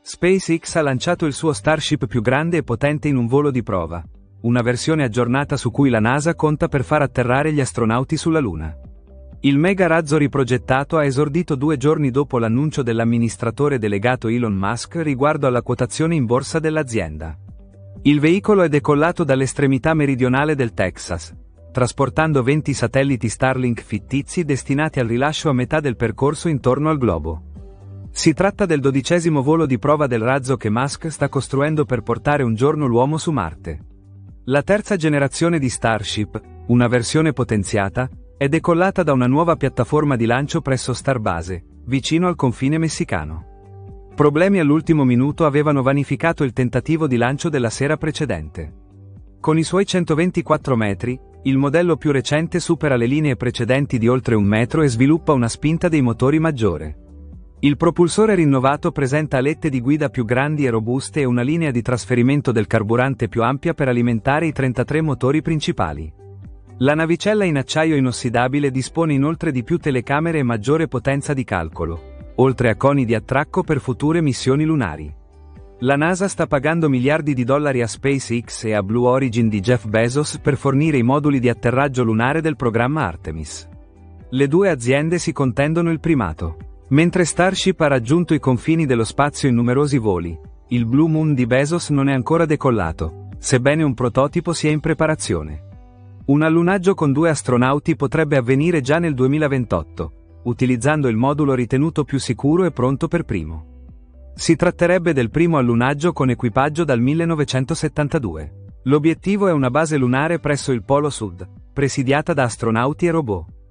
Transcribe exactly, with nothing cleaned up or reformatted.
SpaceX ha lanciato il suo Starship più grande e potente in un volo di prova, una versione aggiornata su cui la NASA conta per far atterrare gli astronauti sulla Luna. Il mega razzo riprogettato ha esordito due giorni dopo l'annuncio dell'amministratore delegato Elon Musk riguardo alla quotazione in borsa dell'azienda. Il veicolo è decollato dall'estremità meridionale del Texas, trasportando venti satelliti Starlink fittizi destinati al rilascio a metà del percorso intorno al globo. Si tratta del dodicesimo volo di prova del razzo che Musk sta costruendo per portare un giorno l'uomo su Marte. La terza generazione di Starship, una versione potenziata, è decollata da una nuova piattaforma di lancio presso Starbase, vicino al confine messicano. Problemi all'ultimo minuto avevano vanificato il tentativo di lancio della sera precedente. Con i suoi centoventiquattro metri, il modello più recente supera le linee precedenti di oltre un metro e sviluppa una spinta dei motori maggiore. Il propulsore rinnovato presenta alette di guida più grandi e robuste e una linea di trasferimento del carburante più ampia per alimentare i trentatré motori principali. La navicella in acciaio inossidabile dispone inoltre di più telecamere e maggiore potenza di calcolo, oltre a coni di attracco per future missioni lunari. La NASA sta pagando miliardi di dollari a SpaceX e a Blue Origin di Jeff Bezos per fornire i moduli di atterraggio lunare del programma Artemis. Le due aziende si contendono il primato. Mentre Starship ha raggiunto i confini dello spazio in numerosi voli, il Blue Moon di Bezos non è ancora decollato, sebbene un prototipo sia in preparazione. Un allunaggio con due astronauti potrebbe avvenire già nel duemilaventotto, utilizzando il modulo ritenuto più sicuro e pronto per primo. Si tratterebbe del primo allunaggio con equipaggio dal millenovecentosettantadue. L'obiettivo è una base lunare presso il Polo Sud, presidiata da astronauti e robot.